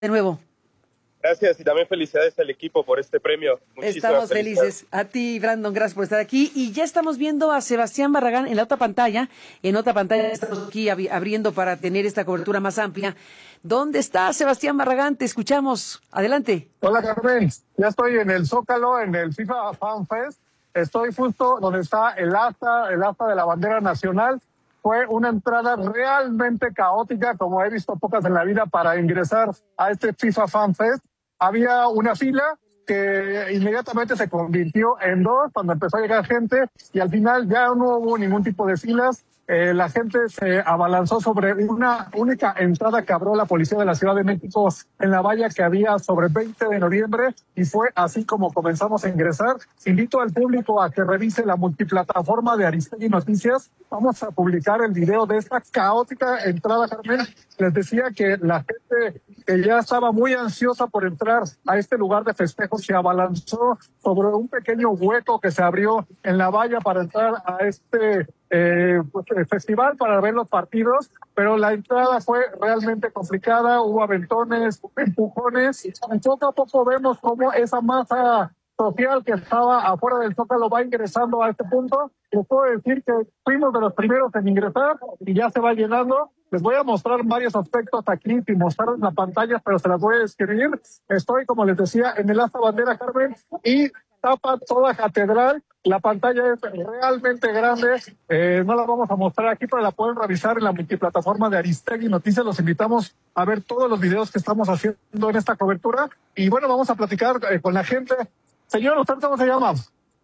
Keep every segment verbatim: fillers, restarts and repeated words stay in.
de nuevo. Gracias y también felicidades al equipo por este premio. Muchísimas Estamos felices. A ti, Brandon, gracias por estar aquí. Y ya estamos viendo a Sebastián Barragán en la otra pantalla. En otra pantalla estamos aquí ab- abriendo para tener esta cobertura más amplia. ¿Dónde está Sebastián Barragán? Te escuchamos. Adelante. Hola, Carmen. Ya estoy en el Zócalo, en el FIFA Fan Fest. Estoy justo donde está el asta, el asta de la bandera nacional. Fue una entrada realmente caótica, como he visto pocas en la vida, para ingresar a este FIFA Fan Fest. Había una fila que inmediatamente se convirtió en dos cuando empezó a llegar gente y al final ya no hubo ningún tipo de filas. Eh, la gente se abalanzó sobre una única entrada que abrió la policía de la Ciudad de México en la valla que había sobre veinte de noviembre y fue así como comenzamos a ingresar. Invito al público a que revise la multiplataforma de Aristegui Noticias. Vamos a publicar el video de esta caótica entrada, Carmen. Les decía que la gente que ya estaba muy ansiosa por entrar a este lugar de festejo se abalanzó sobre un pequeño hueco que se abrió en la valla para entrar a este eh, pues, festival, para ver los partidos, pero la entrada fue realmente complicada, hubo aventones, empujones, y poco a poco vemos cómo esa masa social que estaba afuera del Zócalo va ingresando a este punto. Les puedo decir que fuimos de los primeros en ingresar y ya se va llenando. Les voy a mostrar varios aspectos aquí sin mostrar en la pantalla, pero se las voy a describir. Estoy, como les decía, en el asta bandera, Carmen, y tapa toda catedral. La pantalla es realmente grande. Eh, no la vamos a mostrar aquí, pero la pueden revisar en la multiplataforma de Aristegui Noticias. Los invitamos a ver todos los videos que estamos haciendo en esta cobertura. Y bueno, vamos a platicar eh, con la gente. Señor, ¿usted cómo se llama?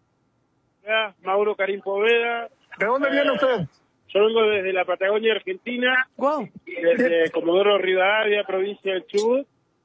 Mauro Karim Poveda. ¿De dónde eh, viene usted? Yo vengo desde la Patagonia Argentina, wow. desde Comodoro Rivadavia, provincia del Chubut,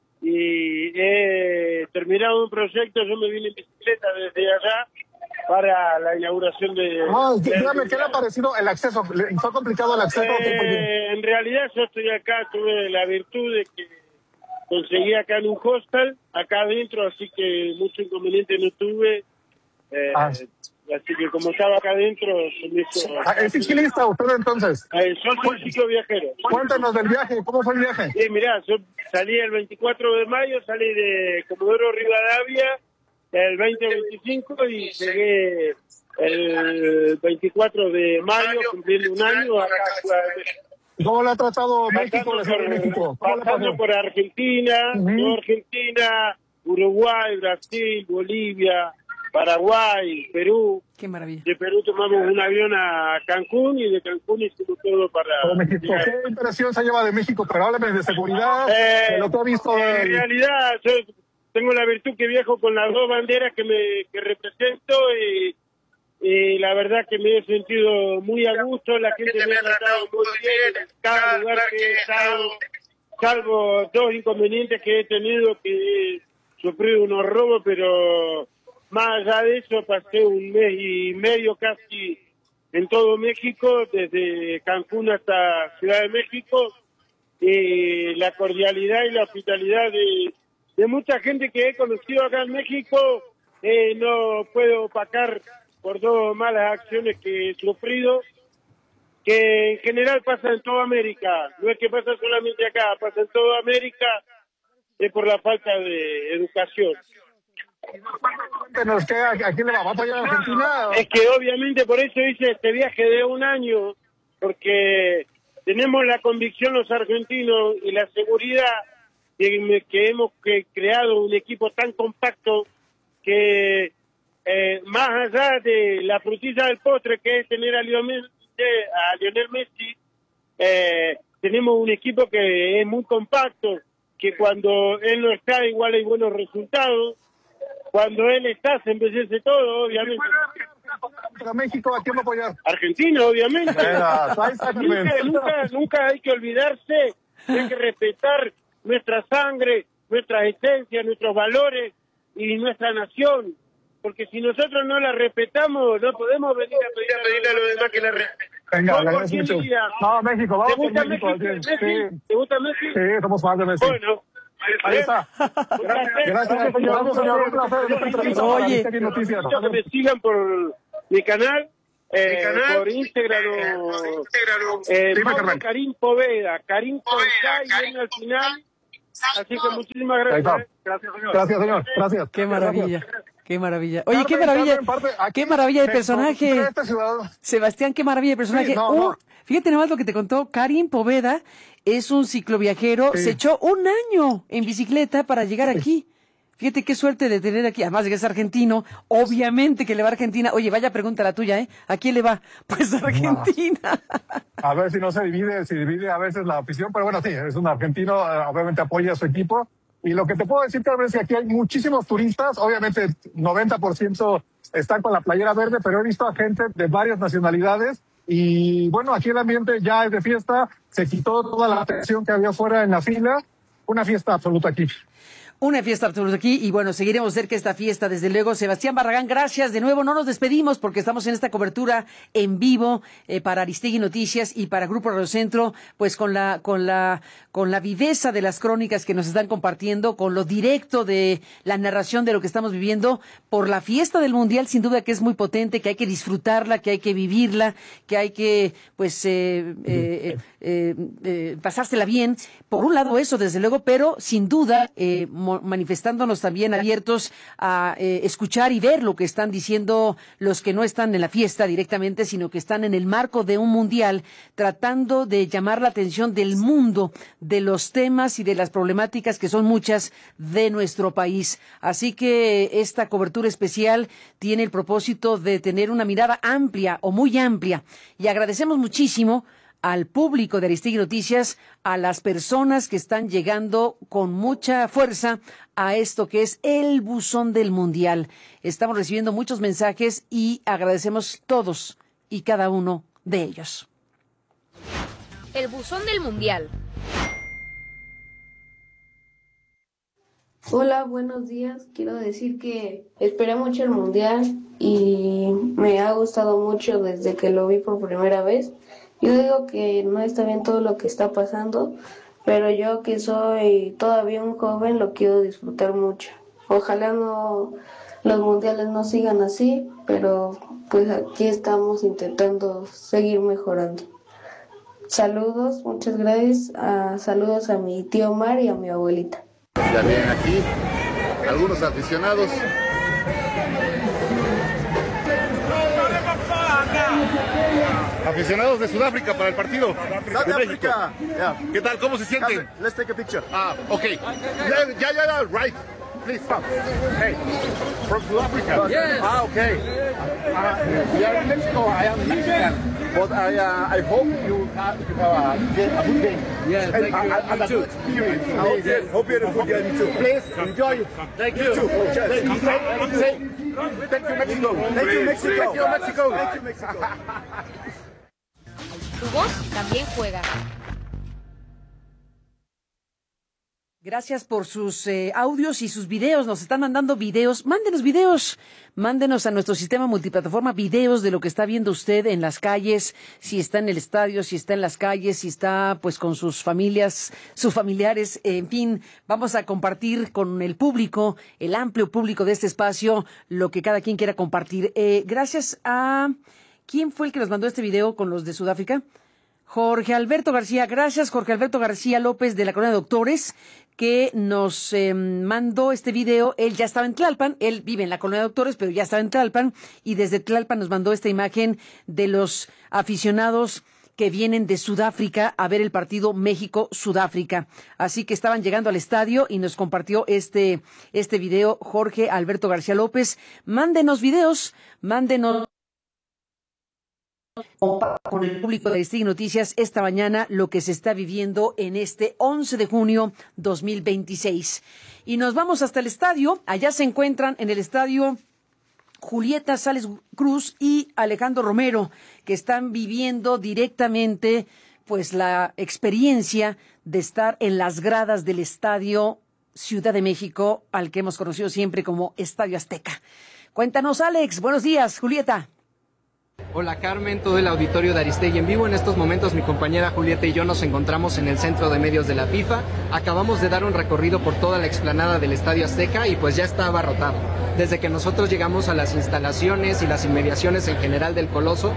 y he terminado un proyecto. Yo me vine en bicicleta desde allá para la inauguración de... Ah, dígame, ¿qué le ha parecido el acceso? ¿Fue complicado el acceso? Eh, en realidad yo estoy acá, tuve la virtud de que conseguí acá en un hostel, acá adentro, así que mucho inconveniente no tuve. Eh, ah. Así que como estaba acá adentro, se me hizo... ¿Es ciclista usted entonces? Eh, yo soy ciclo viajero. Cuéntanos del viaje, ¿cómo fue el viaje? Sí, mirá, yo salí el veinticuatro de mayo, salí de Comodoro Rivadavia el veinte veinticinco y llegué el veinticuatro de mayo, cumpliendo un año acá a Ciudad de México. ¿Cómo le ha tratado México, la Ciudad de México? Pasando por Argentina, uh-huh. Argentina, Uruguay, Brasil, Bolivia, Paraguay, Perú. Qué maravilla. De Perú tomamos un avión a Cancún y de Cancún hicimos todo para... México. ¿Qué impresión se lleva de México? Pero háblame de seguridad, eh, de lo que ha visto. En el... realidad, yo tengo la virtud que viajo con las dos banderas que me que represento y, y la verdad que me he sentido muy a gusto. La gente me ha tratado muy bien en cada lugar que he estado, salvo dos inconvenientes que he tenido, que he sufrido unos robos, pero... Más allá de eso, pasé un mes y medio casi en todo México, desde Cancún hasta Ciudad de México, y la cordialidad y la hospitalidad de, de mucha gente que he conocido acá en México, eh, no puedo opacar por dos malas acciones que he sufrido, que en general pasa en toda América, no es que pasa solamente acá, pasa en toda América, es por la falta de educación. Cuéntenos, ¿a quién le va? ¿Va a apoyar a Argentina? Es que obviamente por eso hice este viaje de un año, porque tenemos la convicción los argentinos y la seguridad que, que hemos que creado un equipo tan compacto que eh, más allá de la frutilla del postre que es tener a Lionel, a Lionel Messi, eh, tenemos un equipo que es muy compacto, que cuando él no está igual hay buenos resultados. Cuando él está, se embellece todo, obviamente. ¿Para México a quién va a apoyar? Argentina, obviamente. nunca, nunca, nunca hay que olvidarse, hay que respetar nuestra sangre, nuestras esencias, nuestros valores y nuestra nación. Porque si nosotros no la respetamos, no podemos venir a pedir a, pedirle a los demás que la respeten. Venga, le agradezco mucho. No, México, vamos por México. México? Sí. ¿Te gusta Messi? Sí, somos fans de Messi. Bueno. Ahí está. Gracias, señor. Un señor, un placer. Oye, quiero que me sigan por mi canal, eh, mi canal por Instagram, eh, Mauro Karim Poveda, Karim con K y N al final, Así que muchísimas gracias. Gracias, señor. Gracias, señor. Gracias. Qué maravilla. Gracias. Qué maravilla. Oye, Carmen, qué maravilla. Carmen, parte, aquí, qué maravilla de personaje. Este ciudadano. Sebastián, qué maravilla de personaje. Sí, no, Uh, no. Fíjate nomás lo que te contó Karim Poveda. Es un cicloviajero. Sí. Se echó un año en bicicleta para llegar aquí. Fíjate qué suerte de tener aquí, además de que es argentino, obviamente que le va a Argentina. Oye, vaya pregunta la tuya, ¿eh? ¿A quién le va? Pues a Argentina. A ver si no se divide, si divide a veces la afición, pero bueno, sí, es un argentino, eh, obviamente apoya a su equipo. Y lo que te puedo decir, Carmen, es que aquí hay muchísimos turistas, obviamente noventa por ciento están con la playera verde, pero he visto a gente de varias nacionalidades. Y bueno, aquí el ambiente ya es de fiesta, se quitó toda la tensión que había fuera en la fila, una fiesta absoluta aquí. Una fiesta absoluta aquí y bueno, seguiremos cerca esta fiesta, desde luego. Sebastián Barragán, gracias de nuevo. No nos despedimos porque estamos en esta cobertura en vivo eh, para Aristegui Noticias y para Grupo Radio Centro, pues con la con la con la viveza de las crónicas que nos están compartiendo, con lo directo de la narración de lo que estamos viviendo por la fiesta del Mundial, sin duda que es muy potente, que hay que disfrutarla, que hay que vivirla, que hay que pues eh, eh, eh, eh, pasársela bien. Por un lado eso, desde luego, pero sin duda eh, manifestándonos también abiertos a eh, escuchar y ver lo que están diciendo los que no están en la fiesta directamente, sino que están en el marco de un mundial, tratando de llamar la atención del mundo, de los temas y de las problemáticas que son muchas de nuestro país. Así que esta cobertura especial tiene el propósito de tener una mirada amplia o muy amplia. Y agradecemos muchísimo al público de Aristegui Noticias, a las personas que están llegando con mucha fuerza a esto que es el buzón del Mundial. Estamos recibiendo muchos mensajes y agradecemos todos y cada uno de ellos. El buzón del Mundial. Hola, buenos días. Quiero decir que esperé mucho el Mundial y me ha gustado mucho desde que lo vi por primera vez. Yo digo que no está bien todo lo que está pasando, pero yo que soy todavía un joven lo quiero disfrutar mucho. Ojalá no los mundiales no sigan así, pero pues aquí estamos intentando seguir mejorando. Saludos, muchas gracias. Uh, saludos a mi tío Omar y a mi abuelita. Ya vienen aquí algunos aficionados. Aficionados de Sudáfrica para el partido de México. Yeah. ¿Qué tal? ¿Cómo se sienten? Let's take a picture. Ah, okay. Yeah, yeah, yeah, right. Please stop. Hey, from South Africa. Yes. Ah, okay. Uh, we are in Mexico. I am Mexican, but I, uh, I hope you have, you have a, a good game. Yeah, thank you. And, and a good experience. I hope you, hope you had a good game too. Please enjoy it. Thank you. Too. Say, say, say, thank you, Mexico. Thank you, Mexico. Thank you, Mexico. Thank you, Mexico. Tu voz también juega. Gracias por sus eh, audios y sus videos. Nos están mandando videos. Mándenos videos. Mándenos a nuestro sistema multiplataforma videos de lo que está viendo usted en las calles, si está en el estadio, si está en las calles, si está pues con sus familias, sus familiares. En fin, vamos a compartir con el público, el amplio público de este espacio, lo que cada quien quiera compartir. Eh, gracias a... ¿Quién fue el que nos mandó este video con los de Sudáfrica? Jorge Alberto García. Gracias, Jorge Alberto García López de la Colonia de Doctores, que nos eh, mandó este video. Él ya estaba en Tlalpan, él vive en la Colonia de Doctores, pero ya estaba en Tlalpan, y desde Tlalpan nos mandó esta imagen de los aficionados que vienen de Sudáfrica a ver el partido México-Sudáfrica. Así que estaban llegando al estadio y nos compartió este, este video Jorge Alberto García López. Mándenos videos, mándenos con el público de Aristegui Noticias esta mañana lo que se está viviendo en este once de junio dos mil veintiséis. Y nos vamos hasta el estadio. Allá se encuentran en el estadio Julieta Sales Cruz y Alejandro Romero, que están viviendo directamente pues la experiencia de estar en las gradas del estadio Ciudad de México, al que hemos conocido siempre como Estadio Azteca. Cuéntanos, Alex. Buenos días, Julieta. Hola Carmen, todo el auditorio de Aristegui en vivo. En estos momentos mi compañera Julieta y yo nos encontramos en el Centro de Medios de la FIFA. Acabamos de dar un recorrido por toda la explanada del Estadio Azteca y pues ya está abarrotado. Desde que nosotros llegamos a las instalaciones y las inmediaciones en general del Coloso,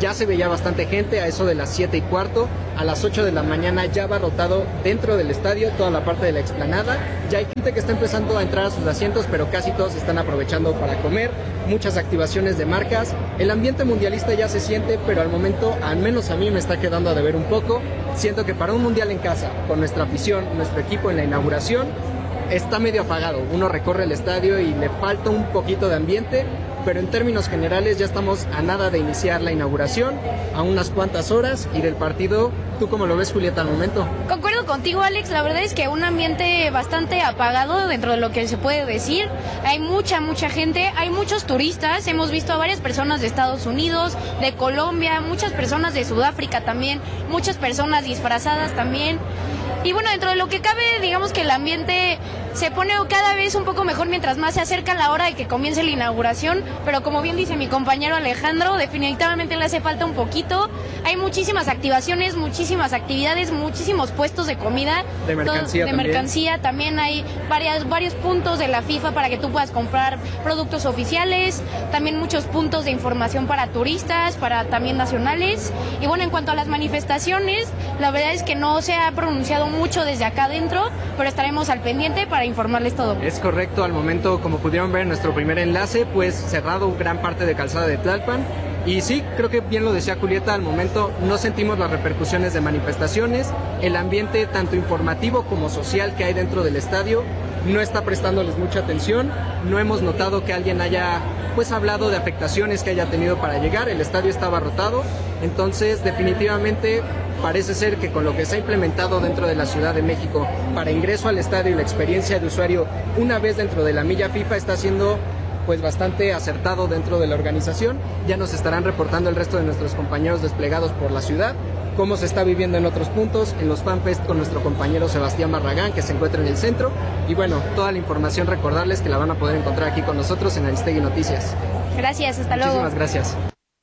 ya se veía bastante gente a eso de las siete y cuarto. A las ocho de la mañana ya abarrotado dentro del estadio, toda la parte de la explanada. Ya hay gente que está empezando a entrar a sus asientos, pero casi todos están aprovechando para comer. Muchas activaciones de marcas. El ambiente mundialista ya se siente, pero al momento, al menos a mí, me está quedando a deber un poco. Siento que para un mundial en casa, con nuestra afición, nuestro equipo en la inauguración, está medio apagado. Uno recorre el estadio y le falta un poquito de ambiente, pero en términos generales ya estamos a nada de iniciar la inauguración, a unas cuantas horas, y del partido. ¿Tú cómo lo ves, Julieta, al momento? Concuerdo contigo, Alex. La verdad es que un ambiente bastante apagado dentro de lo que se puede decir. Hay mucha, mucha gente, hay muchos turistas. Hemos visto a varias personas de Estados Unidos, de Colombia, muchas personas de Sudáfrica también, muchas personas disfrazadas también. Y bueno, dentro de lo que cabe, digamos que el ambiente se pone cada vez un poco mejor mientras más se acerca la hora de que comience la inauguración, pero como bien dice mi compañero Alejandro, definitivamente le hace falta un poquito. Hay muchísimas activaciones, muchísimas actividades, muchísimos puestos de comida, de mercancía, de también. mercancía. También hay varias, varios puntos de la FIFA para que tú puedas comprar productos oficiales, también muchos puntos de información para turistas, para también nacionales. Y bueno, en cuanto a las manifestaciones, la verdad es que no se ha pronunciado mucho desde acá adentro, pero estaremos al pendiente para informarles todo. Es correcto, al momento, como pudieron ver en nuestro primer enlace, pues cerrado gran parte de Calzada de Tlalpan. Y sí, creo que bien lo decía Julieta, al momento no sentimos las repercusiones de manifestaciones. El ambiente tanto informativo como social que hay dentro del estadio no está prestándoles mucha atención. No hemos notado que alguien haya pues hablado de afectaciones que haya tenido para llegar. El estadio está abarrotado, entonces definitivamente parece ser que con lo que se ha implementado dentro de la Ciudad de México para ingreso al estadio y la experiencia de usuario una vez dentro de la milla FIFA está siendo pues bastante acertado dentro de la organización. Ya nos estarán reportando el resto de nuestros compañeros desplegados por la ciudad, cómo se está viviendo en otros puntos, en los FanFest con nuestro compañero Sebastián Barragán, que se encuentra en el centro. Y bueno, toda la información recordarles que la van a poder encontrar aquí con nosotros en Aristegui Noticias. Gracias, hasta luego. Muchísimas gracias.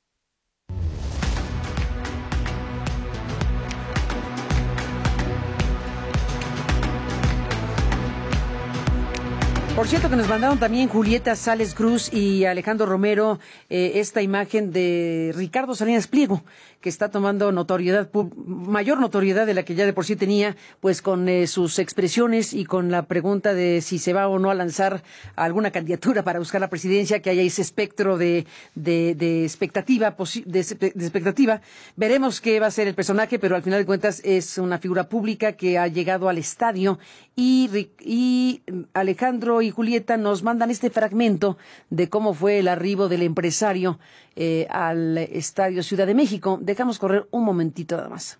Por cierto que nos mandaron también Julieta Sales Cruz y Alejandro Romero eh, esta imagen de Ricardo Salinas Pliego, que está tomando notoriedad, mayor notoriedad de la que ya de por sí tenía, pues con eh, sus expresiones y con la pregunta de si se va o no a lanzar alguna candidatura para buscar la presidencia, que haya ese espectro de, de, de expectativa, de, de expectativa. Veremos qué va a ser el personaje, pero al final de cuentas es una figura pública que ha llegado al estadio y, y Alejandro y Julieta nos mandan este fragmento de cómo fue el arribo del empresario eh, al Estadio Ciudad de México. Dejamos correr un momentito nada más.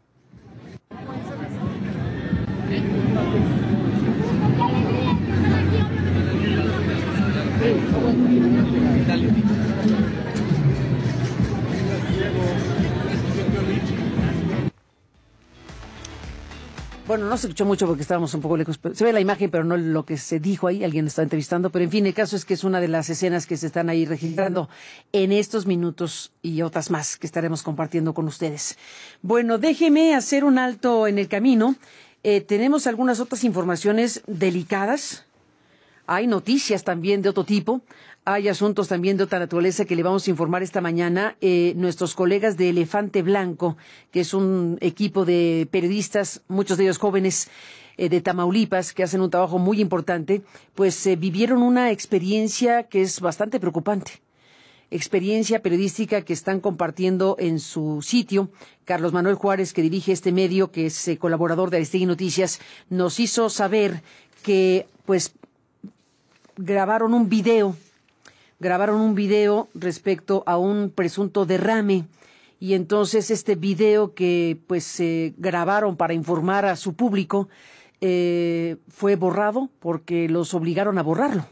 Bueno, no se escuchó mucho porque estábamos un poco lejos. Se ve la imagen, pero no lo que se dijo ahí. Alguien está entrevistando. Pero, en fin, el caso es que es una de las escenas que se están ahí registrando en estos minutos y otras más que estaremos compartiendo con ustedes. Bueno, déjeme hacer un alto en el camino. Eh, tenemos algunas otras informaciones delicadas. Hay noticias también de otro tipo. Hay asuntos también de otra naturaleza que le vamos a informar esta mañana. Eh, nuestros colegas de Elefante Blanco, que es un equipo de periodistas, muchos de ellos jóvenes eh, de Tamaulipas, que hacen un trabajo muy importante, pues eh, vivieron una experiencia que es bastante preocupante. Experiencia periodística que están compartiendo en su sitio. Carlos Manuel Juárez, que dirige este medio, que es eh, colaborador de Aristegui Noticias, nos hizo saber que, pues, grabaron un video grabaron un video respecto a un presunto derrame y entonces este video que pues eh, grabaron para informar a su público eh, fue borrado porque los obligaron a borrarlo.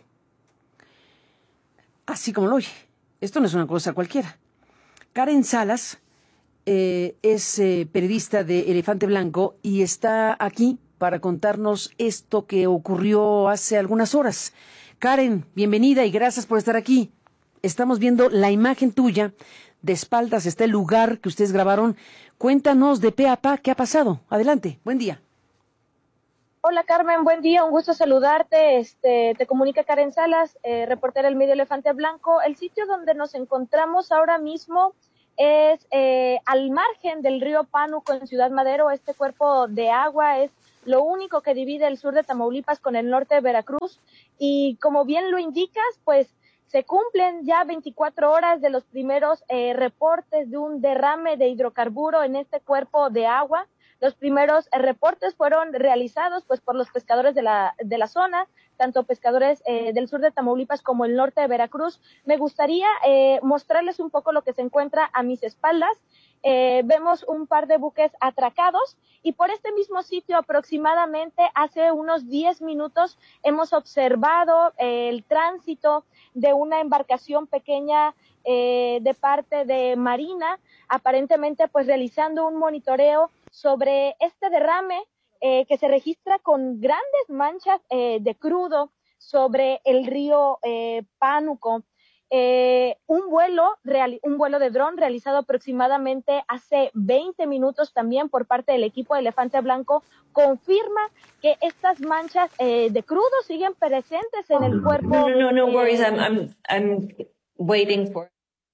Así como lo oye. Esto no es una cosa cualquiera. Karen Salas eh, es eh, periodista de Elefante Blanco y está aquí para contarnos esto que ocurrió hace algunas horas. Karen, bienvenida y gracias por estar aquí. Estamos viendo la imagen tuya, de espaldas está el lugar que ustedes grabaron. Cuéntanos de pe a pa qué ha pasado. Adelante, buen día. Hola Carmen, buen día, un gusto saludarte. Este, te comunica Karen Salas, eh, reportera del medio Elefante Blanco. El sitio donde nos encontramos ahora mismo es eh, al margen del río Pánuco en Ciudad Madero. Este cuerpo de agua es lo único que divide el sur de Tamaulipas con el norte de Veracruz, y como bien lo indicas, pues se cumplen ya veinticuatro horas de los primeros eh, reportes de un derrame de hidrocarburo en este cuerpo de agua. Los primeros eh, reportes fueron realizados pues por los pescadores de la de la zona, tanto pescadores eh, del sur de Tamaulipas como el norte de Veracruz. Me gustaría eh, mostrarles un poco lo que se encuentra a mis espaldas. Eh, vemos un par de buques atracados, y por este mismo sitio aproximadamente hace unos diez minutos hemos observado eh, el tránsito de una embarcación pequeña eh, de parte de Marina, aparentemente pues realizando un monitoreo sobre este derrame eh, que se registra con grandes manchas eh, de crudo sobre el río eh, Pánuco. Eh, un vuelo real, un vuelo de dron realizado aproximadamente hace veinte minutos también por parte del equipo de Elefante Blanco confirma que estas manchas eh, de crudo siguen presentes en el cuerpo. No, no, no, no eh, worries. I'm, I'm, I'm waiting for.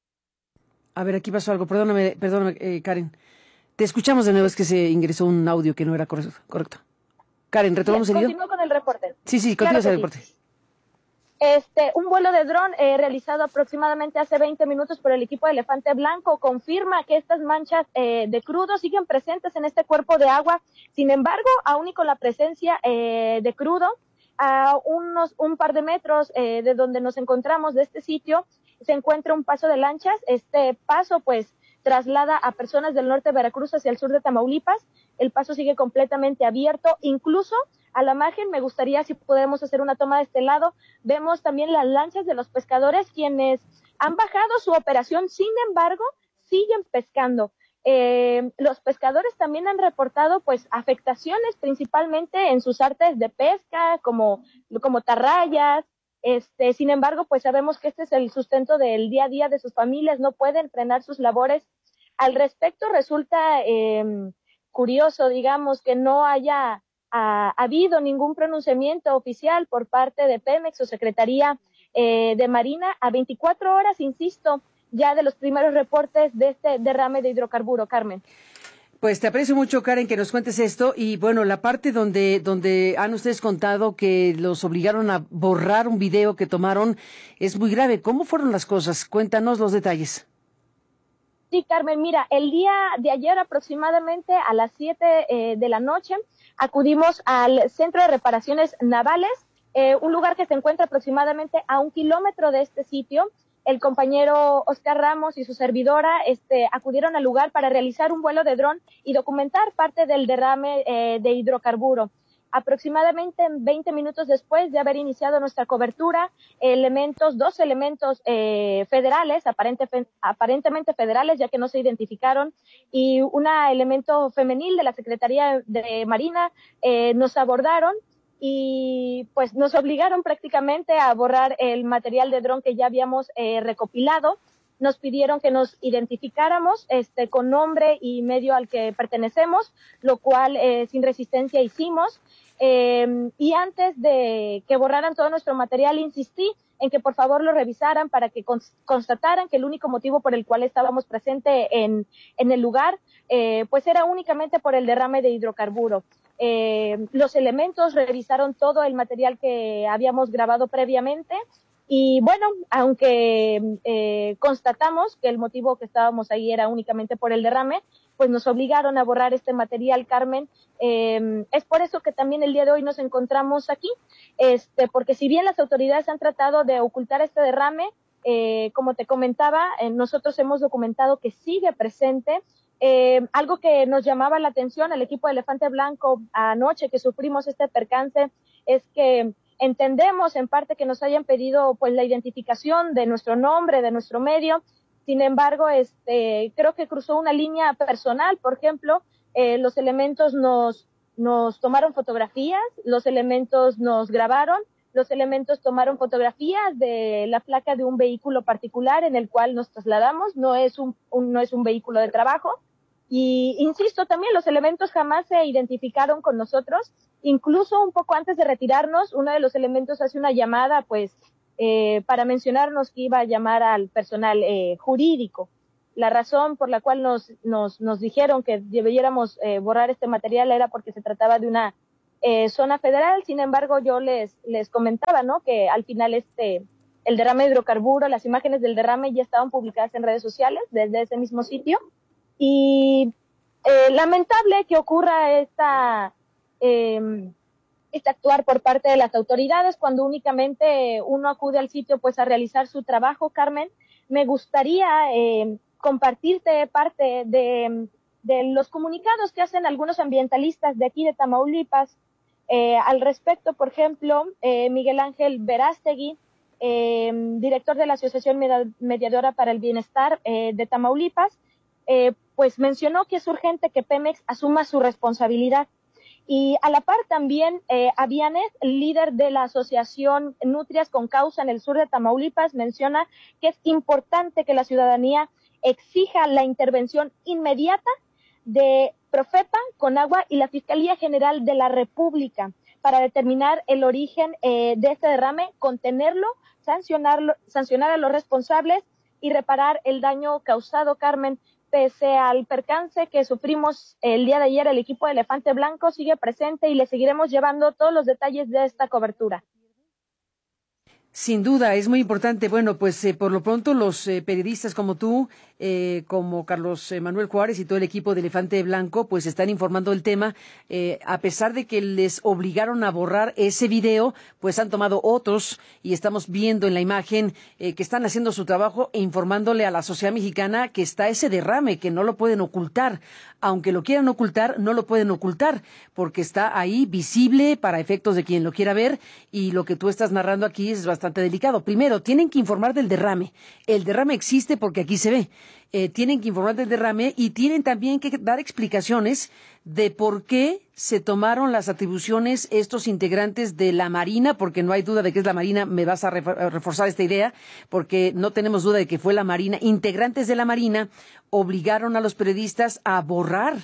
A ver, aquí pasó algo. Perdóname, perdóname, eh, Karen. Te escuchamos de nuevo, es que se ingresó un audio que no era correcto. correcto. Karen, ¿retomamos el video? Continúo con el reporte. Sí, sí, continúa Claro el reporte. Sí. Este, un vuelo de dron eh, realizado aproximadamente hace veinte minutos por el equipo de Elefante Blanco confirma que estas manchas eh, de crudo siguen presentes en este cuerpo de agua. Sin embargo, aún y con la presencia eh, de crudo, a unos un par de metros eh, de donde nos encontramos de este sitio, se encuentra un paso de lanchas. Este paso, pues, traslada a personas del norte de Veracruz hacia el sur de Tamaulipas. El paso sigue completamente abierto, incluso a la margen. Me gustaría si podemos hacer una toma de este lado. Vemos también las lanchas de los pescadores, quienes han bajado su operación, sin embargo, siguen pescando. Eh, los pescadores también han reportado pues afectaciones principalmente en sus artes de pesca, como, como tarrayas. Este, sin embargo, pues sabemos que este es el sustento del día a día de sus familias, no pueden frenar sus labores. Al respecto, resulta eh, curioso, digamos, que no haya ha habido ningún pronunciamiento oficial por parte de Pemex o Secretaría eh, de Marina a veinticuatro horas, insisto, ya de los primeros reportes de este derrame de hidrocarburo. Carmen. Pues te aprecio mucho, Karen, que nos cuentes esto. Y bueno, la parte donde donde han ustedes contado que los obligaron a borrar un video que tomaron es muy grave. ¿Cómo fueron las cosas? Cuéntanos los detalles. Sí, Carmen, mira, el día de ayer aproximadamente a las siete eh, de la noche acudimos al Centro de Reparaciones Navales, eh, un lugar que se encuentra aproximadamente a un kilómetro de este sitio. El compañero Oscar Ramos y su servidora este, acudieron al lugar para realizar un vuelo de dron y documentar parte del derrame eh, de hidrocarburo. Aproximadamente veinte minutos después de haber iniciado nuestra cobertura, elementos, dos elementos eh, federales, aparente, fe, aparentemente federales, ya que no se identificaron, y un elemento femenil de la Secretaría de Marina eh, nos abordaron y pues nos obligaron prácticamente a borrar el material de dron que ya habíamos eh, recopilado. Nos pidieron que nos identificáramos este, con nombre y medio al que pertenecemos, lo cual eh, sin resistencia hicimos. Eh, y antes de que borraran todo nuestro material, insistí en que por favor lo revisaran para que cons constataran que el único motivo por el cual estábamos presentes en, en el lugar, eh, pues era únicamente por el derrame de hidrocarburo. Eh, los elementos revisaron todo el material que habíamos grabado previamente. Y bueno, aunque eh, constatamos que el motivo que estábamos ahí era únicamente por el derrame, pues nos obligaron a borrar este material, Carmen. Eh, es por eso que también el día de hoy nos encontramos aquí, este, porque si bien las autoridades han tratado de ocultar este derrame, eh, como te comentaba, eh, nosotros hemos documentado que sigue presente. Eh, algo que nos llamaba la atención al equipo de Elefante Blanco anoche que sufrimos este percance es que entendemos en parte que nos hayan pedido pues la identificación de nuestro nombre, de nuestro medio. Sin embargo, este, creo que cruzó una línea personal. Por ejemplo, eh, los elementos nos, nos tomaron fotografías, los elementos nos grabaron, los elementos tomaron fotografías de la placa de un vehículo particular en el cual nos trasladamos. No es un, un, no es un vehículo de trabajo. Y insisto, también los elementos jamás se identificaron con nosotros. Incluso un poco antes de retirarnos, uno de los elementos hace una llamada, pues, eh, para mencionarnos que iba a llamar al personal eh, jurídico. la razón por la cual nos, nos, nos dijeron que debiéramos eh, borrar este material era porque se trataba de una eh, zona federal. Sin embargo, yo les, les comentaba, ¿no?, que al final este, el derrame de hidrocarburo, las imágenes del derrame ya estaban publicadas en redes sociales desde ese mismo sitio. Y eh, lamentable que ocurra esta, eh, este actuar por parte de las autoridades cuando únicamente uno acude al sitio pues a realizar su trabajo. Carmen, me gustaría eh, compartirte parte de, de los comunicados que hacen algunos ambientalistas de aquí de Tamaulipas eh, al respecto. Por ejemplo, eh, Miguel Ángel Verástegui, eh, director de la Asociación Mediadora para el Bienestar eh, de Tamaulipas, eh, pues mencionó que es urgente que Pemex asuma su responsabilidad. Y a la par también eh, Avianes, líder de la asociación Nutrias con Causa en el sur de Tamaulipas, menciona que es importante que la ciudadanía exija la intervención inmediata de Profepa, Conagua y la Fiscalía General de la República para determinar el origen eh, de este derrame, contenerlo, sancionarlo, sancionar a los responsables y reparar el daño causado. Carmen, pese al percance que sufrimos el día de ayer, el equipo de Elefante Blanco sigue presente y le seguiremos llevando todos los detalles de esta cobertura. Sin duda, es muy importante. Bueno, pues eh, por lo pronto los eh, periodistas como tú, eh, como Carlos eh, Manuel Juárez y todo el equipo de Elefante Blanco, pues están informando del tema. Eh, a pesar de que les obligaron a borrar ese video, pues han tomado otros y estamos viendo en la imagen eh, que están haciendo su trabajo e informándole a la sociedad mexicana que está ese derrame, que no lo pueden ocultar. Aunque lo quieran ocultar, no lo pueden ocultar, porque está ahí visible para efectos de quien lo quiera ver, y lo que tú estás narrando aquí es bastante delicado. Primero, tienen que informar del derrame. El derrame existe porque aquí se ve. Eh, tienen que informar del derrame y tienen también que dar explicaciones de por qué se tomaron las atribuciones estos integrantes de la Marina, porque no hay duda de que es la Marina. Me vas a reforzar esta idea, porque no tenemos duda de que fue la Marina. Integrantes de la Marina obligaron a los periodistas a borrar.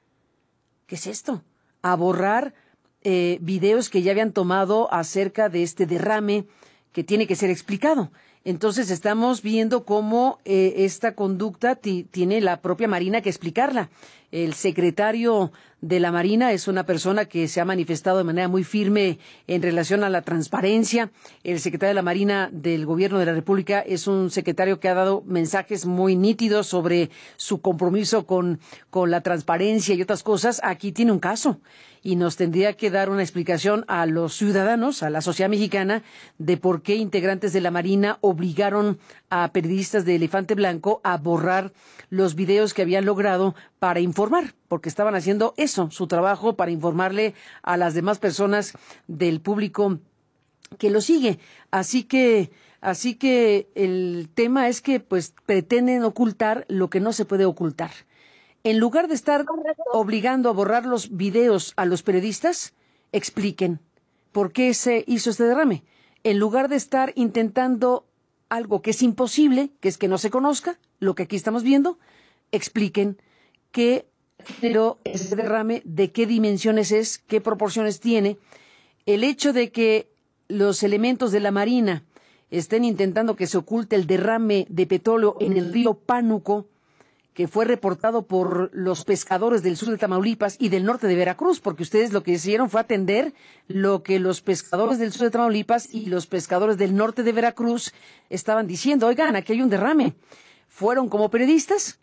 ¿Qué es esto? A borrar eh, videos que ya habían tomado acerca de este derrame, que tiene que ser explicado. Entonces estamos viendo cómo eh, esta conducta t- tiene la propia Marina que explicarla. El secretario de la Marina es una persona que se ha manifestado de manera muy firme en relación a la transparencia. El secretario de la Marina del Gobierno de la República es un secretario que ha dado mensajes muy nítidos sobre su compromiso con, con la transparencia y otras cosas. Aquí tiene un caso y nos tendría que dar una explicación a los ciudadanos, a la sociedad mexicana, de por qué integrantes de la Marina obligaron a periodistas de Elefante Blanco a borrar los videos que habían logrado para informar, porque estaban haciendo eso, su trabajo, para informarle a las demás personas del público que lo sigue. Así que, así que el tema es que pues pretenden ocultar lo que no se puede ocultar. En lugar de estar obligando a borrar los videos a los periodistas, expliquen por qué se hizo este derrame. En lugar de estar intentando algo que es imposible, que es que no se conozca, lo que aquí estamos viendo, expliquen qué generó este derrame, de qué dimensiones es, qué proporciones tiene. El hecho de que los elementos de la Marina estén intentando que se oculte el derrame de petróleo en el río Pánuco, que fue reportado por los pescadores del sur de Tamaulipas y del norte de Veracruz, porque ustedes lo que hicieron fue atender lo que los pescadores del sur de Tamaulipas y los pescadores del norte de Veracruz estaban diciendo. Oigan, aquí hay un derrame. Fueron como periodistas,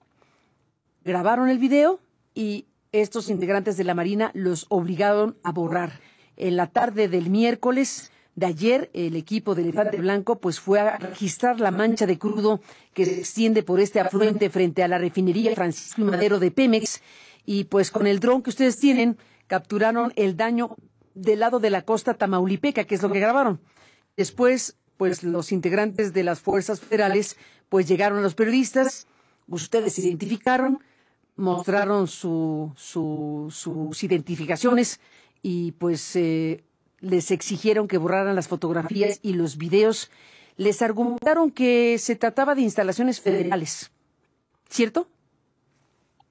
grabaron el video y estos integrantes de la Marina los obligaron a borrar. En la tarde del miércoles de ayer, el equipo de Elefante Blanco pues fue a registrar la mancha de crudo que se extiende por este afluente frente a la refinería Francisco y Madero de Pemex, y pues con el dron que ustedes tienen capturaron el daño del lado de la costa tamaulipeca, que es lo que grabaron. Después, pues los integrantes de las fuerzas federales pues llegaron a los periodistas, ustedes se identificaron, mostraron su, su, sus identificaciones y pues eh, les exigieron que borraran las fotografías y los videos. Les argumentaron que se trataba de instalaciones federales, ¿cierto?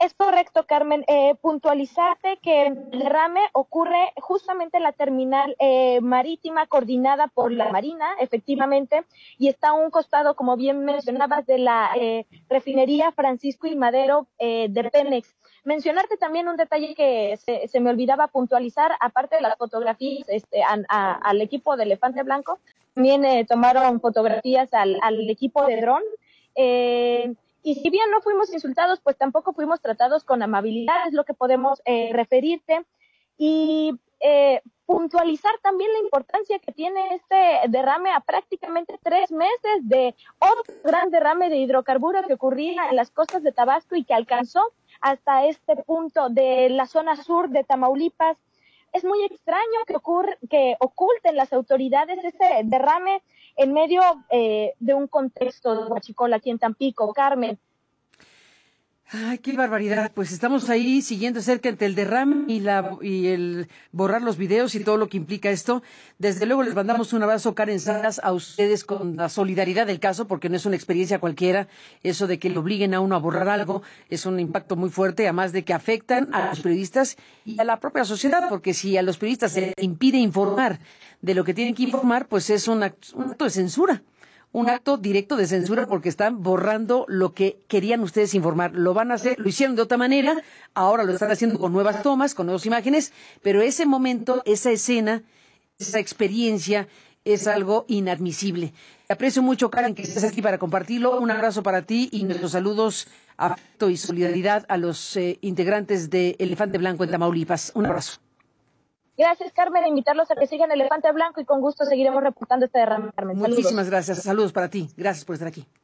Es correcto, Carmen. Eh, puntualizarte que el derrame ocurre justamente en la terminal eh, marítima coordinada por la Marina, efectivamente, y está a un costado, como bien mencionabas, de la eh, refinería Francisco y Madero eh, de Pemex. Mencionarte también un detalle que se, se me olvidaba puntualizar, aparte de las fotografías este, a, a, al equipo de Elefante Blanco, también eh, tomaron fotografías al, al equipo de dron. Eh, Y si bien no fuimos insultados, pues tampoco fuimos tratados con amabilidad, es lo que podemos eh, referirte. Y eh, puntualizar también la importancia que tiene este derrame a prácticamente tres meses de otro gran derrame de hidrocarburos que ocurría en las costas de Tabasco y que alcanzó hasta este punto de la zona sur de Tamaulipas. Es muy extraño que, ocurre, que oculten las autoridades este derrame en medio eh, de un contexto de huachicoleo aquí en Tampico. Carmen. Ay, qué barbaridad. Pues estamos ahí siguiendo cerca entre el derrame y la y el borrar los videos y todo lo que implica esto. Desde luego les mandamos un abrazo, Karen Salas, a ustedes con la solidaridad del caso, porque no es una experiencia cualquiera. Eso de que le obliguen a uno a borrar algo es un impacto muy fuerte, además de que afectan a los periodistas y a la propia sociedad, porque si a los periodistas se les impide informar de lo que tienen que informar, pues es un acto, un acto de censura. Un acto directo de censura porque están borrando lo que querían ustedes informar. Lo van a hacer, lo hicieron de otra manera, ahora lo están haciendo con nuevas tomas, con nuevas imágenes, pero ese momento, esa escena, esa experiencia es algo inadmisible. Te aprecio mucho, Karen, que estés aquí para compartirlo. Un abrazo para ti y nuestros saludos, afecto y solidaridad a los eh, integrantes de Elefante Blanco en Tamaulipas. Un abrazo. Gracias, Carmen, invitarlos a que sigan Elefante Blanco y con gusto seguiremos reportando este derrame, Carmen. Saludos. Muchísimas gracias. Saludos para ti. Gracias por estar aquí.